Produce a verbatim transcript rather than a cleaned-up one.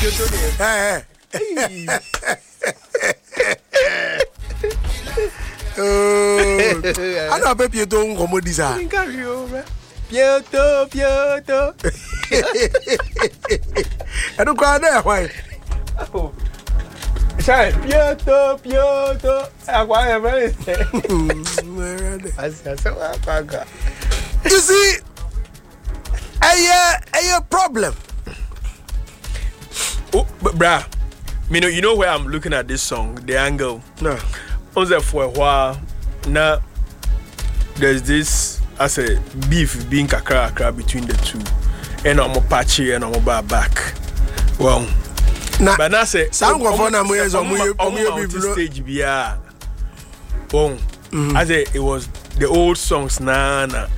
Eh. Oh, I know baby you don't come with this. Piotto, Piotto. I don't cry there, why? Oh. Say, Piotto, Piotto. I want everything. I said, so I got. You see, a a problem. Oh, but bruh, you know, you know where I'm looking at this song, the angle. No. Was there for a while. Now, there's this, I say, beef being kakra kakra between the two. And I'm a patchy and I'm a back. Well, nah, but now say, some of them are on stage. Be well, I say it was the old songs. Nah, nah.